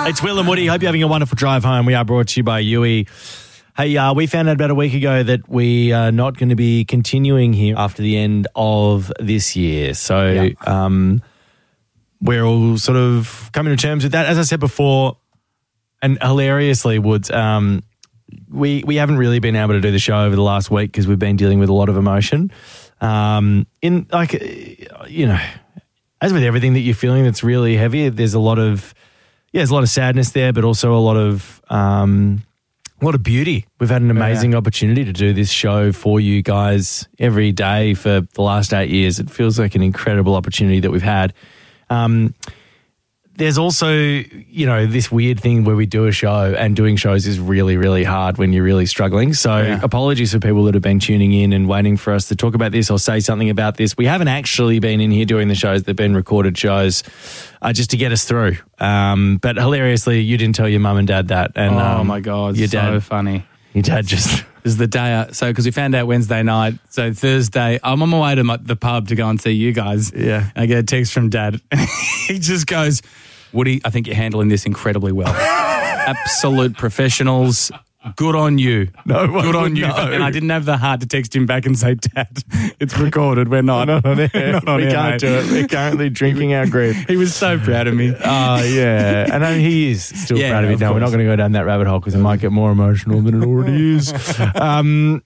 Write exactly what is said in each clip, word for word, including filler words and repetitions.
It's Will and Woody. Hope you're having a wonderful drive home. We are brought to you by Yui. Hey, uh, we found out about a week ago that we are not going to be continuing here after the end of this year. So Yeah. um, we're all sort of coming to terms with that. As I said before, and hilariously, Woods, um, we, we haven't really been able to do the show over the last week because we've been dealing with a lot of emotion. Um, in like, you know, as with everything that you're feeling that's really heavy, there's a lot of, yeah, there's a lot of sadness there, but also a lot of, um, a lot of beauty. We've had an amazing yeah. opportunity to do this show for you guys every day for the last eight years. It feels like an incredible opportunity that we've had. Um, there's also, you know, this weird thing where we do a show and doing shows is really, really hard when you're really struggling. So yeah. apologies for people that have been tuning in and waiting for us to talk about this or say something about this. We haven't actually been in here doing the shows. They've been recorded shows uh, just to get us through. Um, but hilariously, you didn't tell your mum and dad that. And, oh, um, my God, your so dad, funny. Your dad just... This is the day, I, so because we found out Wednesday night, so Thursday, I'm on my way to my, the pub to go and see you guys. Yeah. I get a text from Dad. He just goes, Woody, I think you're handling this incredibly well. Absolute professionals. Good on you. No one Good on would you. know. And I didn't have the heart to text him back and say, Dad, it's recorded. We're not. Not on air. Not on we air, can't mate. do it. We're currently drinking our grief. He was so proud of me. Oh, yeah. And I mean, he is still Yeah, proud of me. of Now, we're not course. going to go down that rabbit hole because it might get more emotional than it already is. Um,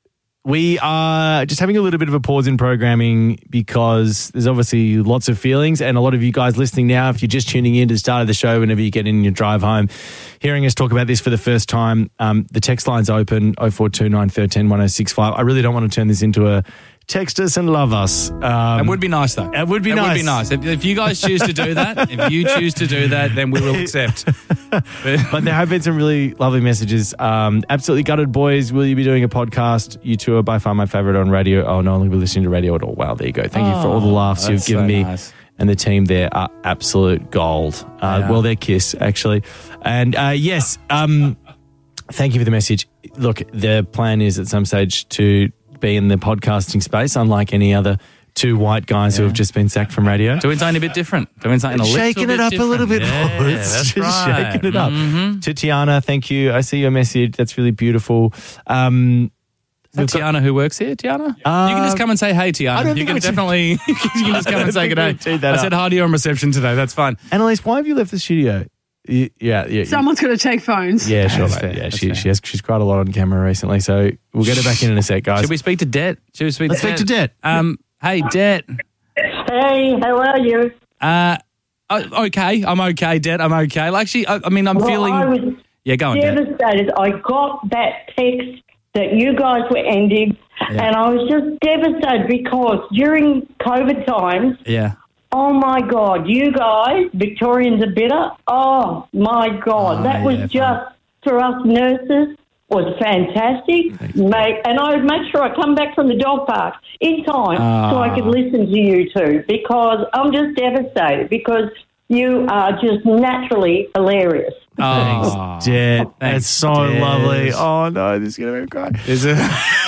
we are just having a little bit of a pause in programming because there's obviously lots of feelings, and a lot of you guys listening now, if you're just tuning in to the start of the show, whenever you get in your drive home, hearing us talk about this for the first time, um, the text line's open, oh four two nine, one three, one oh six five. I really don't want to turn this into a text us and love us. Um, It would be nice, though. It would be it nice. It would be nice. If, if you guys choose to do that, if you choose to do that, then we will accept. But there have been some really lovely messages. Um, absolutely gutted, boys. Will you be doing a podcast? You two are by far my favourite on radio. Oh, no, I'll be listening to radio at all. Wow, there you go. Thank you for all the laughs you've that's given so me. nice. And the team there are absolute gold. Uh, Yeah. Well, they're Kiss, actually. And uh, yes, um, thank you for the message. Look, the plan is at some stage to be in the podcasting space, unlike any other two white guys who have just been sacked from radio. Doing something a bit different. Doing something a little Shaking bit it up different. a little bit. Yeah, Boys. that's Just right. shaking it up. Mm-hmm. To Tiana, thank you. I see your message. That's really beautiful. Um, Is that Tiana who works here, Tiana? you can just come and say hey, Tiana. I don't You think can we should- definitely you can just come and say good day. teed that I up. said hi to you on reception today. That's fine. Annalise, why have you left the studio? Y- Yeah, yeah. Someone's going to check phones. Yeah, sure. That's mate. fair, Yeah, that's she, fair. she has. She's cried a lot on camera recently, so we'll get her back in in a sec, guys. Should we speak to Det? Should we speak Let's to speak to Det. Um, hey, Det. Hey, how are you? Uh, oh, okay. I'm okay, Det. I'm okay. Like, she, I, I mean, I'm Well, feeling. I was yeah, go on, Det. devastated. I got that text that you guys were ending, Yeah. and I was just devastated because during COVID times, Yeah. oh my God, you guys, Victorians are better. Oh my God, Oh, that was yeah, just, for us nurses, was fantastic. Mate, and I would make sure I come back from the dog park in time so I could listen to you two, because I'm just devastated because you are just naturally hilarious. Oh, Dead. Thanks, That's so Des. lovely. Oh no, this is gonna make me cry. is it?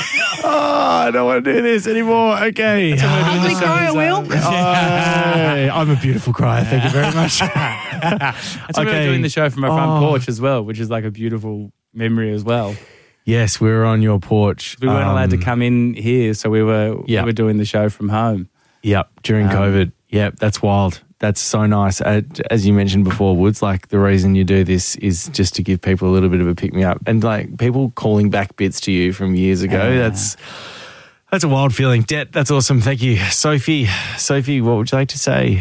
Oh, I don't want to do this anymore. Okay. Ugly cry, Will. Oh, I'm a beautiful crier. Thank you very much. That's why we were doing the show from our front Oh. porch as well, which is like a beautiful memory as well. Yes, we were on your porch. We weren't allowed to Um, come in here, so we were Yeah. we were doing the show from home. Yep, during Um, COVID. Yep, that's wild. That's so nice. Uh, as you mentioned before, Woods, like the reason you do this is just to give people a little bit of a pick-me-up. And like people calling back bits to you from years ago, Yeah. that's that's a wild feeling. Det, that's awesome. Thank you. Sophie, Sophie, what would you like to say?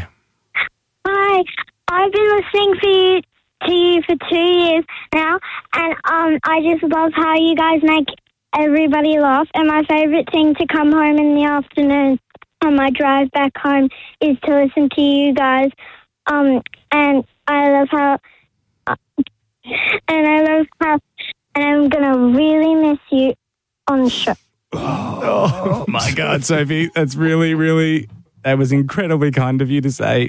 Hi, I've been listening for you, to you for two years now, and um, I just love how you guys make everybody laugh. And my favourite thing to come home in the afternoon on my drive back home is to listen to you guys. Um, and I love how, uh, and I love how, and I'm gonna really miss you on the show. Oh my God, Sophie, that's really, really, that was incredibly kind of you to say.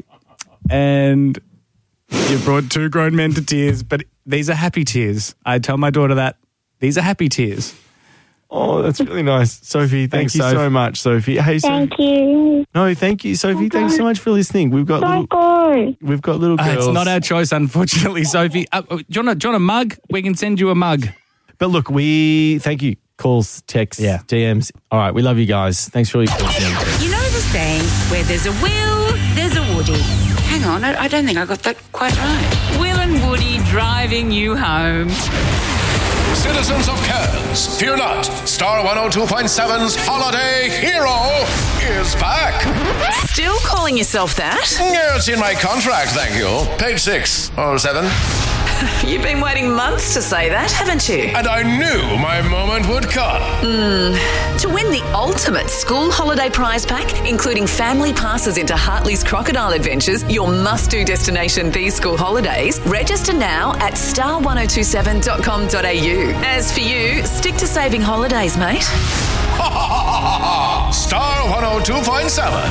And you brought two grown men to tears, but these are happy tears. I tell my daughter that. These are happy tears. Oh, that's really nice. Sophie, thank Thanks, you Soph. so much, Sophie. Hey, Sophie. Thank you. No, thank you, Sophie. Thanks so much for listening. We've got So little... good. No. We've got little girls. Uh, it's not our choice, unfortunately, Sophie. Uh, do, you want a, do you want a mug? We can send you a mug. But look, we thank you. Calls, texts, Yeah. D Ms. All right, we love you guys. Thanks for all your calls. You know the saying, where there's a Will, there's a Woody. Hang on, I, I don't think I got that quite right. Will and Woody driving you home. Citizens of Cairns, fear not. Star one oh two point seven's Holiday Hero is back. Still calling yourself that? Yeah, it's in my contract, thank you. Page six or seven. You've been waiting months to say that, haven't you? And I knew my moment would come. To win the ultimate school holiday prize pack, including family passes into Hartley's Crocodile Adventures, your must-do destination these school holidays, register now at star one oh two seven dot com dot a u. As for you, stick to saving holidays, mate. Ha ha ha ha ha! Star one oh two point seven.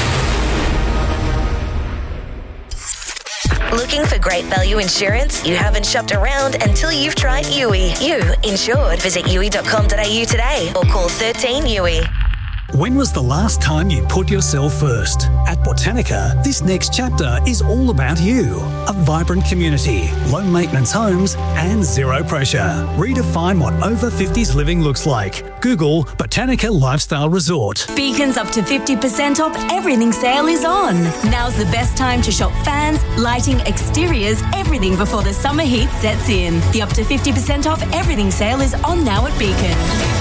Looking for great value insurance? You haven't shopped around until you've tried U I. You insured. Visit U I dot com dot a u today or call thirteen U I. When was the last time you put yourself first? At Botanica, this next chapter is all about you. A vibrant community, low maintenance homes, and zero pressure. Redefine what over fifties living looks like. Google Botanica Lifestyle Resort. Beacon's up to fifty percent off everything sale is on. Now's the best time to shop fans, lighting, exteriors, everything before the summer heat sets in. The up to fifty percent off everything sale is on now at Beacon.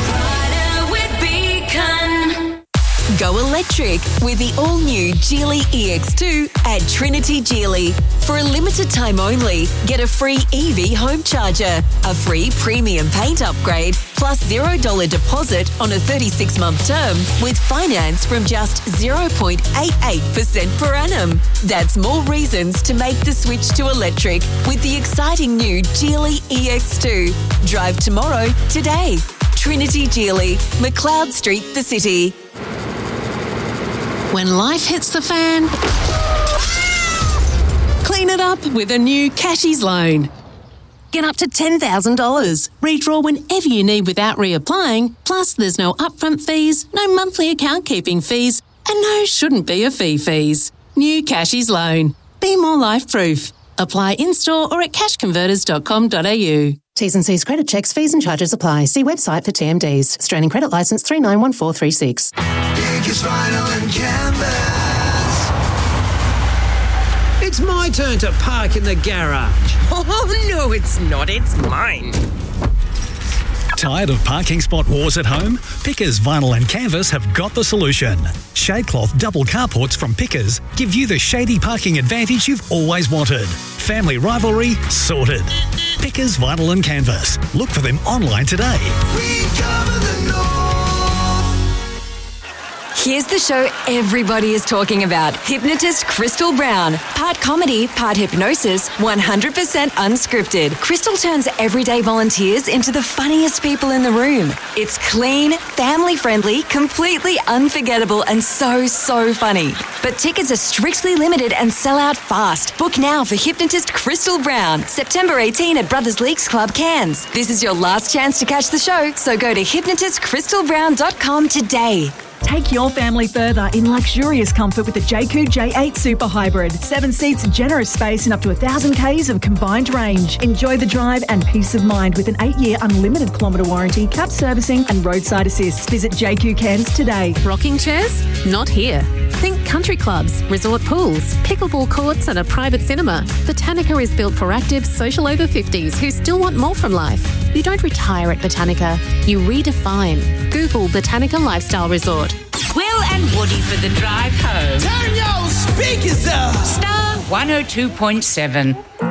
Go electric with the all-new Geely E X two at Trinity Geely. For a limited time only, get a free E V home charger, a free premium paint upgrade, plus zero dollars deposit on a thirty-six month term with finance from just zero point eight eight percent per annum. That's more reasons to make the switch to electric with the exciting new Geely E X two. Drive tomorrow, today. Trinity Geely, McLeod Street, the city. When life hits the fan, clean it up with a new Cashies loan. Get up to ten thousand dollars. Redraw whenever you need without reapplying. Plus, there's no upfront fees, no monthly account keeping fees, and no shouldn't be a fee fees. New Cashies loan. Be more life-proof. Apply in-store or at cash converters dot com dot a u. T's and C's credit checks, fees and charges apply. See website for T M Ds. Australian Credit Licence three nine one four three six. Biggest vinyl and canvas. It's my turn to park in the garage. Oh, no, it's not. It's mine. Tired of parking spot wars at home? Pickers Vinyl and Canvas have got the solution. Shadecloth double carports from Pickers give you the shady parking advantage you've always wanted. Family rivalry sorted. Pickers Vinyl and Canvas. Look for them online today. We cover the north. Here's the show everybody is talking about. Hypnotist Crystal Brown. Part comedy, part hypnosis, one hundred percent unscripted. Crystal turns everyday volunteers into the funniest people in the room. It's clean, family-friendly, completely unforgettable, and so, so funny. But tickets are strictly limited and sell out fast. Book now for Hypnotist Crystal Brown. September eighteenth at Brothers Leagues Club, Cairns. This is your last chance to catch the show, so go to hypnotist crystal brown dot com today. Take your family further in luxurious comfort with the J Q J eight Super Hybrid. Seven seats, generous space and up to one thousand kays of combined range. Enjoy the drive and peace of mind with an eight-year unlimited kilometre warranty, cap servicing and roadside assist. Visit J Q Cairns today. Rocking chairs? Not here. Think country clubs, resort pools, pickleball courts and a private cinema. Botanica is built for active social over fifties who still want more from life. You don't retire at Botanica, you redefine. Google Botanica Lifestyle Resort. Will and Woody for the drive home. Turn your speakers up. Star one oh two point seven.